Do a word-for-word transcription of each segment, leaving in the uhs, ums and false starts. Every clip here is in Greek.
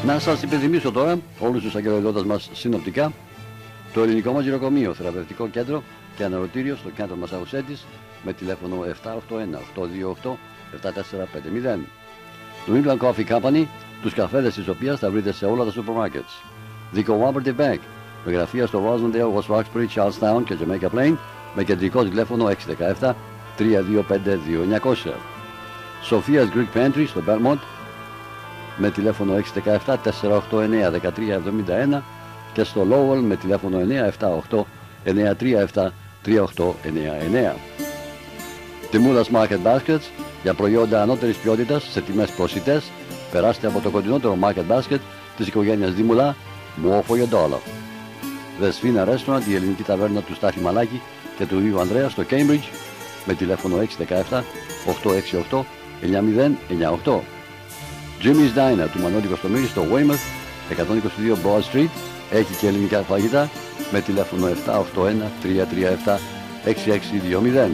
Να σας υπενθυμίσω τώρα όλους τους αγγελοειδώτες μας συνοπτικά το ελληνικό μας γυροκομείο, θεραπευτικό κέντρο και αναρωτήριο στο κέντρο Μασαχουσέτης με τηλέφωνο επτά οκτώ ένα οκτώ δύο οκτώ επτά τέσσερα πέντε μηδέν. Το England Coffee Company, τους καφέδες της οποίας θα βρείτε σε όλα τα σούπερ μάρκετς. The Cooperative Bank, με γραφεία στο Rosendale, West Roxbury, Charlestown και Jamaica Plain, με κεντρικό τηλέφωνο έξι ένα επτά τρία δύο πέντε δύο εννιά μηδέν. Sophia's Greek Pantry στο Belmont, με τηλέφωνο έξι ένα επτά τέσσερα οκτώ εννιά ένα τρία επτά ένα και στο Lowell με τηλέφωνο εννιά επτά οκτώ εννιά τρία επτά τρία οκτώ εννιά εννιά. Τιμούδας Market Baskets, για προϊόντα ανώτερης ποιότητας σε τιμές προσιτές, περάστε από το κοντινότερο Market Basket της οικογένειας Δήμουλα, more for your dollar. The Sfina Restaurant, η ελληνική ταβέρνα του Στάθη Μαλάκη και του Ιου Ανδρέα στο Cambridge, με τηλέφωνο έξι ένα επτά οκτώ έξι οκτώ εννιά μηδέν εννιά οκτώ. Jimmy's Diner του Μανώλη Κοστομήρη στο Weymouth, εκατόν είκοσι δύο Broad Street, έχει και ελληνικά φαγητά, με τηλέφωνο επτά οκτώ ένα τρία τρία επτά έξι έξι δύο μηδέν.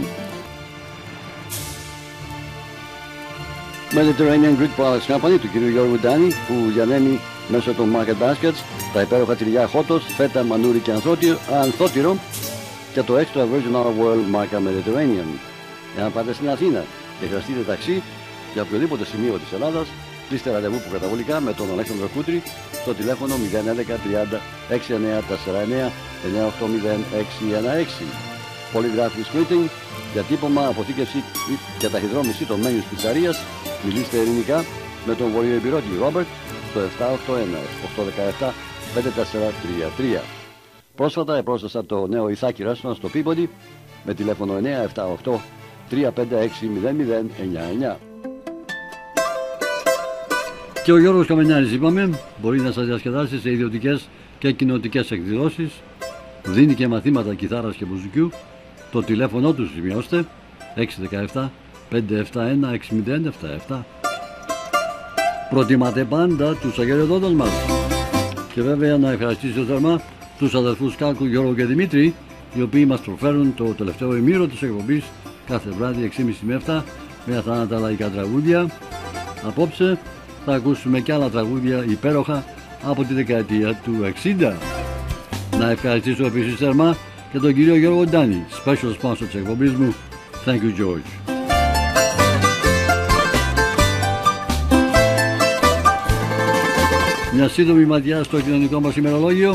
Mediterranean Greek Products Company του κ. Γιώργου Ντάνη, που διανέμει μέσω των Market Baskets τα υπέροχα τυριά χότος, φέτα, μανούρι και ανθότυρο και το Extra Virgin Olive Oil μάρκα Mediterranean. Για να πάτε στην Αθήνα και χρειαστείτε ταξί για οποιοδήποτε σημείο της Ελλάδας, κλείστε ραντεβού προκαταβολικά με τον Αλέξανδρο Κούτρη στο τηλέφωνο μηδέν ένα ένα τριάντα εξήντα εννιά τέσσερα εννιά εννιά οκτώ μηδέν έξι ένα έξι. Polygraphic Printing, για τύπομα, αποθήκευση και ταχυδρόμηση των μένιους πιτσαρίας, μιλήστε ελληνικά με τον βορειοεμπειρώτη Ρόμπερτ στο επτά οκτώ ένα οκτώ ένα επτά πέντε τέσσερα τρία τρία. Πρόσφατα επρόσθεσα το νέο Ιθάκη Restaurant στο Peabody με τηλέφωνο εννιά επτά οκτώ τρία πέντε έξι μηδέν μηδέν εννιά εννιά. Και ο Γιώργος Καμενιάρης, είπαμε, μπορεί να σας διασκεδάσει σε ιδιωτικές και κοινοτικές εκδηλώσεις, δίνει και μαθήματα κιθάρας και μουσικού. Το τηλέφωνο του σημειώστε έξι ένα επτά πέντε επτά ένα έξι μηδέν επτά επτά. Προτιμάτε πάντα τους αγγελιοδότες μας. Και βέβαια να ευχαριστήσω θερμά τους αδερφούς Κάκου, Γιώργο και Δημήτρη, οι οποίοι μας προφέρουν το τελευταίο ημίρο της εκπομπής κάθε βράδυ έξι και μισή με επτά με αθάνατα λαϊκά τραγούδια. Απόψε θα ακούσουμε και άλλα τραγούδια υπέροχα από τη δεκαετία του εξήντα. Να ευχαριστήσω επίσης θερμά και τον κύριο Γιώργο Ντάνη, special sponsor της εκπομπής μου. Thank you, George. Μια σύντομη ματιά στο κοινωνικό μας ημερολόγιο.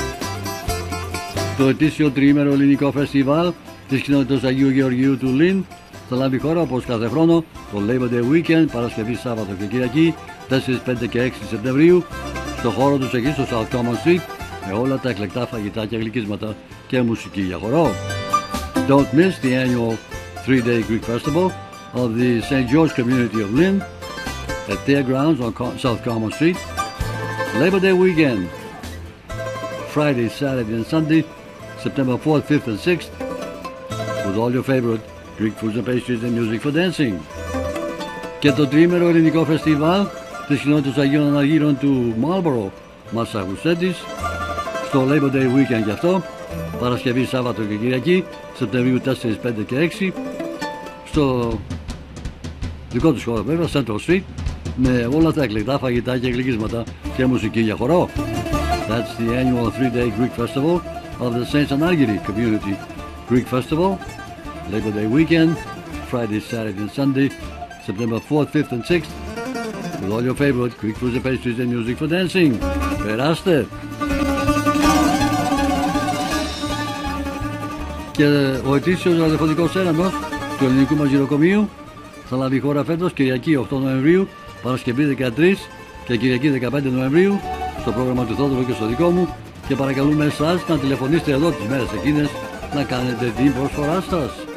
Το ετήσιο τριήμερο ελληνικό φεστιβάλ της κοινότητας Αγίου Γεωργίου του Λιν θα λάβει χώρα όπως κάθε χρόνο το Labor Day Weekend, Παρασκευή, Σάββατο και Κυριακή, τέσσερα, πέντε και έξι Σεπτεμβρίου, στο χώρο τους εκεί στο South Common Street, με όλα τα εκλεκτά φαγητά και γλυκίσματα και μουσική για χορό. Don't miss the annual three-day Greek festival of the Saint George community of Lynn at their grounds on South Common Street. Labor Day weekend, Friday, Saturday and Sunday, September fourth, fifth and sixth, with all your favorite Greek foods and pastries and music for dancing. Και το τριήμερο ελληνικό φεστιβάλ της κοινότητας Αγίων Αναργύρων του Marlborough, Μασαχουσέτης, στο Labor Day weekend και αυτό, Παρασκευή, Σάββατο και Κυριακή, Σεπτεμβρίου τέσσερα, πέντε και έξι, στο δικό τους χώρο βέβαια, Central Street, με όλα τα εκλεκτά φαγητά και γλυκίσματα και μουσική για χορό. That's the annual three-day Greek festival of the Saints Anargiri Community Greek Festival, Labor Day weekend, Friday, Saturday and Sunday, September fourth, fifth and sixth, with all your favorite Greek foods and pastries and music for dancing. Περάστε! Και ο ετήσιος ραδιοφωνικός έρανος του ελληνικού μας γυροκομείου θα λάβει χώρα φέτος Κυριακή οκτώ Νοεμβρίου, Παρασκευή δεκατρείς και Κυριακή δεκαπέντε Νοεμβρίου στο πρόγραμμα του Θόδωρου και στο δικό μου, και παρακαλούμε εσάς να τηλεφωνήσετε εδώ τις μέρες εκείνες να κάνετε την προσφορά σας.